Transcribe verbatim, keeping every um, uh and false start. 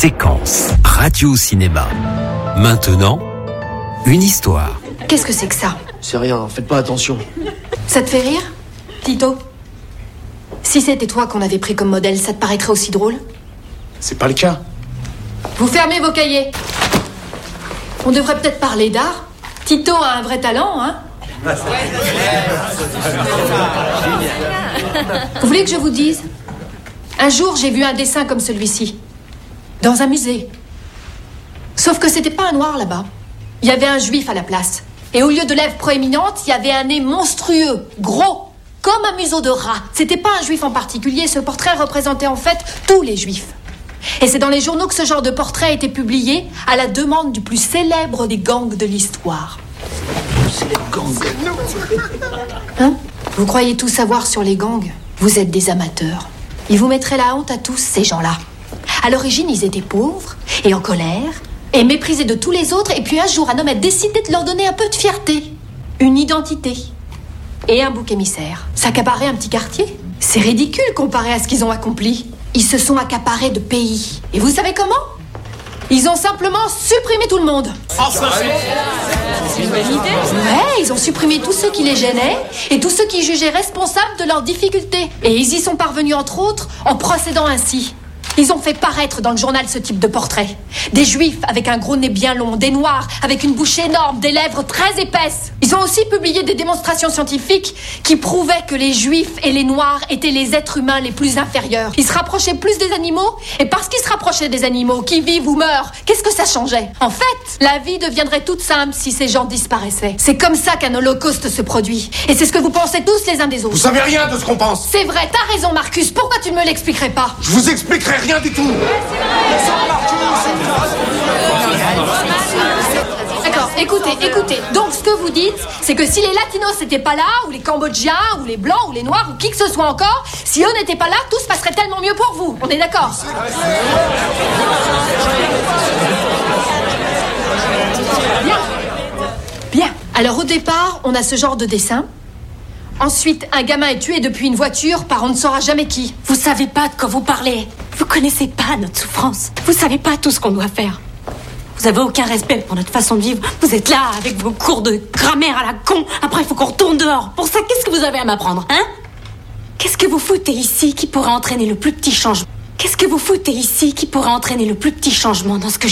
Séquence radio-cinéma. Maintenant, une histoire. Qu'est-ce que c'est que ça? C'est rien, faites pas attention. Ça te fait rire, Tito? Si c'était toi qu'on avait pris comme modèle, ça te paraîtrait aussi drôle? C'est pas le cas. Vous fermez vos cahiers. On devrait peut-être parler d'art. Tito a un vrai talent, hein? Vous voulez que je vous dise? Un jour, j'ai vu un dessin comme celui-ci, dans un musée. Sauf que c'était pas un noir là-bas. Il y avait un juif à la place. Et au lieu de lèvres proéminentes, il y avait un nez monstrueux, gros, comme un museau de rat. C'était pas un juif en particulier, ce portrait représentait en fait tous les juifs. Et c'est dans les journaux que ce genre de portrait a été publié à la demande du plus célèbre des gangs de l'histoire. C'est les gangs. Hein? Vous croyez tout savoir sur les gangs? Vous êtes des amateurs. Ils vous mettraient la honte à tous, ces gens-là. À l'origine, ils étaient pauvres et en colère et méprisés de tous les autres. Et puis un jour, un homme a décidé de leur donner un peu de fierté, une identité et un bouc émissaire. S'accaparer un petit quartier? C'est ridicule comparé à ce qu'ils ont accompli. Ils se sont accaparés de pays. Et vous savez comment? Ils ont simplement supprimé tout le monde. C'est une bonne idée. Ouais, ils ont supprimé tous ceux qui les gênaient et tous ceux qui jugeaient responsables de leurs difficultés. Et ils y sont parvenus entre autres en procédant ainsi. Ils ont fait paraître dans le journal ce type de portrait. Des juifs avec un gros nez bien long, des noirs avec une bouche énorme, des lèvres très épaisses. Ils ont aussi publié des démonstrations scientifiques qui prouvaient que les juifs et les noirs étaient les êtres humains les plus inférieurs. Ils se rapprochaient plus des animaux, et parce qu'ils se rapprochaient des animaux, qui vivent ou meurent, qu'est-ce que ça changeait? En fait, la vie deviendrait toute simple si ces gens disparaissaient. C'est comme ça qu'un holocauste se produit. Et c'est ce que vous pensez tous les uns des autres. Vous savez rien de ce qu'on pense. C'est vrai, t'as raison Marcus, pourquoi tu ne me l'expliquerais pas? Je vous expliquerai rien du tout. D'accord, écoutez, écoutez. Donc ce que vous dites, c'est que si les latinos n'étaient pas là, ou les cambodgiens, ou les blancs, ou les noirs, ou qui que ce soit encore, si eux n'étaient pas là, tout se passerait tellement mieux pour vous. On est d'accord? Bien. Bien. Alors au départ, on a ce genre de dessin. Ensuite, un gamin est tué depuis une voiture par on ne saura jamais qui. Vous savez pas de quoi vous parlez. Vous connaissez pas notre souffrance. Vous savez pas tout ce qu'on doit faire. Vous avez aucun respect pour notre façon de vivre. Vous êtes là avec vos cours de grammaire à la con. Après, il faut qu'on retourne dehors. Pour ça, qu'est-ce que vous avez à m'apprendre, hein? Qu'est-ce que vous foutez ici qui pourrait entraîner le plus petit changement? Qu'est-ce que vous foutez ici qui pourrait entraîner le plus petit changement dans ce que